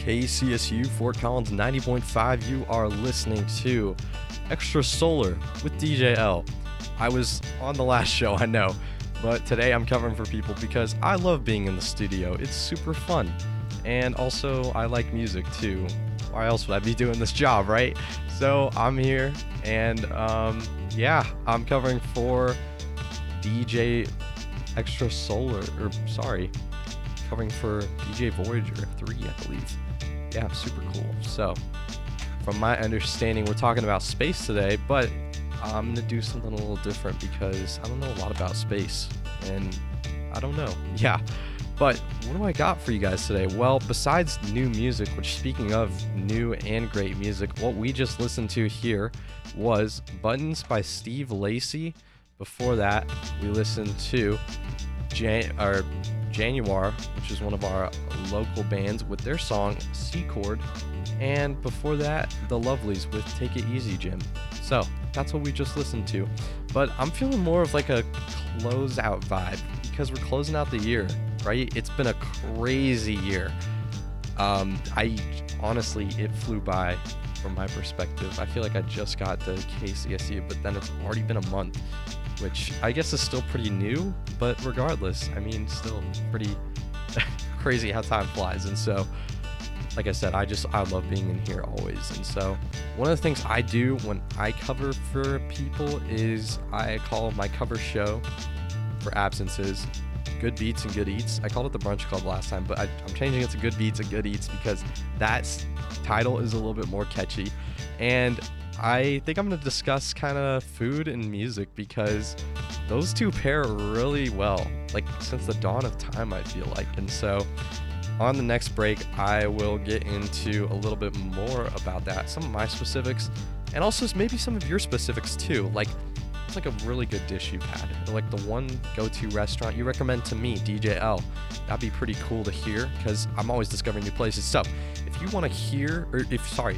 KCSU Fort Collins 90.5. You are listening to Extra Solar with DJ L. I was on the last show, I know, but today I'm covering for people because I love being in the studio. It's super fun. And also, I like music too. Why else would I be doing this job, right? So I'm here, and I'm covering for DJ Extra Solar, covering for DJ Voyager 3, I believe. Yeah, super cool. So, from my understanding, we're talking about space today, but I'm gonna do something a little different because I don't know a lot about space, and I don't know. Yeah. But what do I got for you guys today? Well, besides new music, which speaking of new and great music, what we just listened to here was Buttons by Steve Lacy. Before that, we listened to Januar, which is one of our local bands, with their song C Chord. And before that, The Lovelies with Take It Easy, Jim. So that's what we just listened to. But I'm feeling more of like a closeout vibe because we're closing out the year, right? It's been a crazy year. It flew by from my perspective. I feel like I just got to KCSU, but then it's already been a month, which I guess is still pretty new, but regardless, I mean, still pretty crazy how time flies. And so, like I said, I love being in here always. And so one of the things I do when I cover for people is I call my cover show for absences Good Beats and Good Eats. I called it the Brunch Club last time, but I'm changing it to Good Beats and Good Eats because that title is a little bit more catchy. And I think I'm going to discuss kind of food and music because those two pair really well, like since the dawn of time, I feel like. And so on the next break, I will get into a little bit more about that, some of my specifics, and also maybe some of your specifics too. Like, it's like a really good dish you've had, or like the one go-to restaurant you recommend to me, DJ L. That'd be pretty cool to hear because I'm always discovering new places. So if you want to hear, if